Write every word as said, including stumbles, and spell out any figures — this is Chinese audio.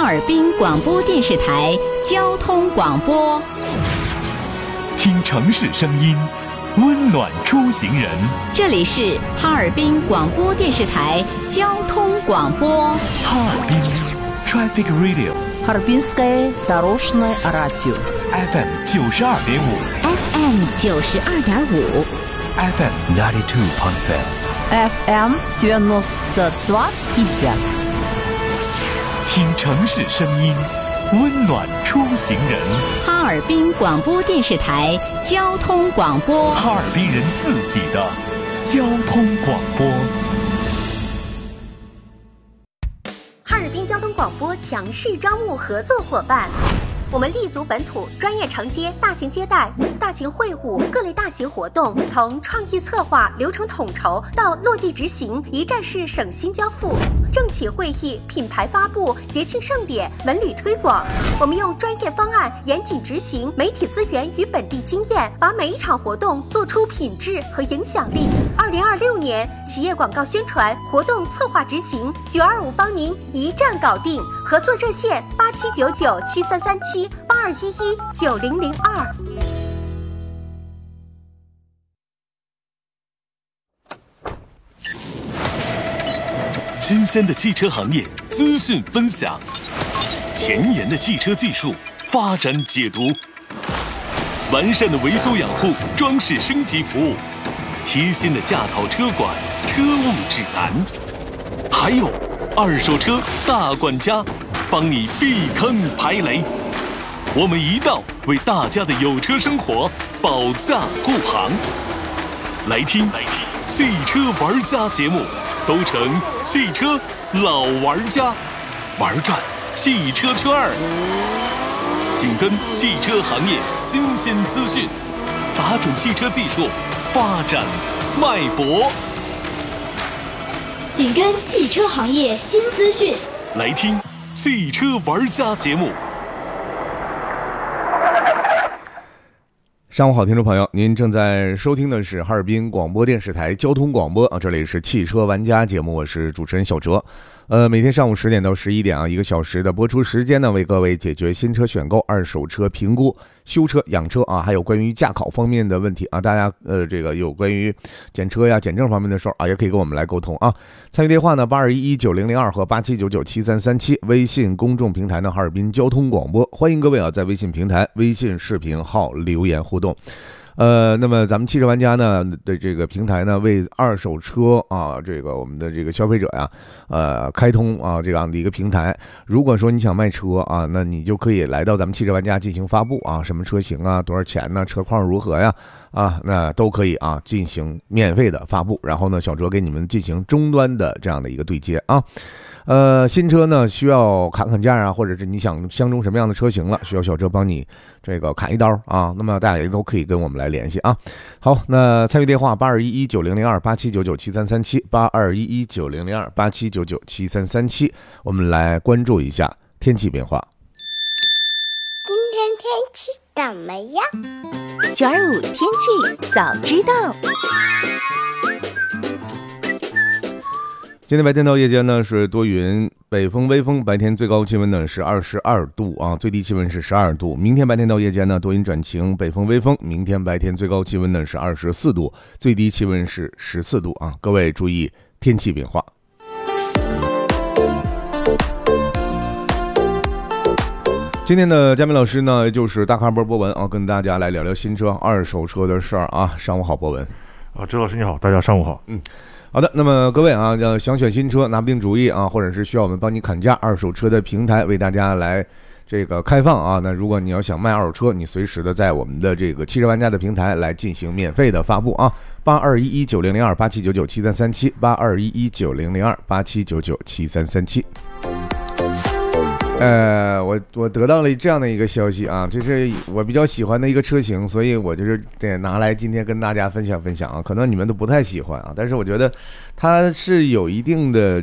尔滨广播电视台交通广播。 听城市声音，温暖出行人。 这里是哈尔滨广播电视台交通广播。 哈尔滨 Traffic Radio， Харбинское дорожное радио F M 九十二点五 F M 九十二点五 F M ninety two point five F M девяносто два и пять。 听城市声音，温暖出行人。 哈尔滨广播电视台交通广播， 哈尔滨人自己的交通广播。 哈尔滨交通广播强势招募合作伙伴。我们立足本土，专业承接大型接待、大型会晤、各类大型活动，从创意策划、流程统筹到落地执行，一站式省心交付。政企会议、品牌发布、节庆盛典、文旅推广，我们用专业方案严谨执行，媒体资源与本地经验，把每一场活动做出品质和影响力。二零二六年企业广告宣传、活动策划执行，九二五帮您一站搞定。合作热线八七九九七三三七八二一一九零零二。 新鲜的汽车行业资讯分享，前沿的汽车技术发展解读，完善的维修养护、装饰升级服务，贴心的驾考车管、车务指南，还有二手车大管家，帮你避坑排雷。我们一道为大家的有车生活保驾护航。来听来听汽车玩家节目，都成汽车老玩家，玩转汽车圈儿，紧跟汽车行业新鲜资讯，打准汽车技术发展脉搏， 紧跟汽车行业新资讯。 来听汽车玩家节目。 上午好，听众朋友，您正在收听的是哈尔滨广播电视台交通广播啊，这里是汽车玩家节目，我是主持人小哲。呃，每天上午十点到十一点啊，一个小时的播出时间呢，为各位解决新车选购、二手车评估、修车、养车啊，还有关于驾考方面的问题啊，大家呃这个有关于检车呀、检证方面的事儿啊，也可以跟我们来沟通啊。参与电话呢八二一一九零零二和八七九九七三三七，微信公众平台呢哈尔滨交通广播，欢迎各位啊在微信平台、微信视频号留言互动。呃，那么咱们汽车玩家呢的这个平台呢，为二手车啊，这个我们的这个消费者呀，呃，开通啊这样的一个平台。如果说你想卖车啊，那你就可以来到咱们汽车玩家进行发布啊，什么车型啊，多少钱呢，车况如何呀，啊，那都可以啊进行免费的发布。然后呢，小哲给你们进行终端的这样的一个对接啊。呃，新车呢需要砍砍价啊，或者是你想相中什么样的车型了，需要小哲帮你这个砍一刀啊，那么大家也都可以跟我们来联系啊。好，那参与电话八二一一九零零二八七九九七三三七八二一一九零零二八七九九七三三七，我们来关注一下天气变化。 今天天气怎么样？ 九二五天气早知道。 今天白天到夜间呢是多云，北风微风，白天最高气温呢是二十二度啊，最低气温是十二度。明天白天到夜间呢多云转晴，北风微风，明天白天最高气温呢是二十四度，最低气温是十四度啊，各位注意天气变化。今天的嘉宾老师呢就是大咖波博文啊，跟大家来聊聊新车、二手车的事儿啊。上午好，博文。 啊，周老师你好，大家上午好。 嗯。好的，那么各位啊，要想选新车拿不定主意啊，或者是需要我们帮你砍价，二手车的平台为大家来这个开放啊。那如果你要想卖二手车，你随时的在我们的这个汽车玩家的平台来进行免费的发布啊。八二一一九零零二八七九九七三三七八二一一九零零二八七九九七三三七。呃，我我得到了这样的一个消息啊，就是我比较喜欢的一个车型，所以我就是得拿来今天跟大家分享分享啊。可能你们都不太喜欢啊，但是我觉得它是有一定的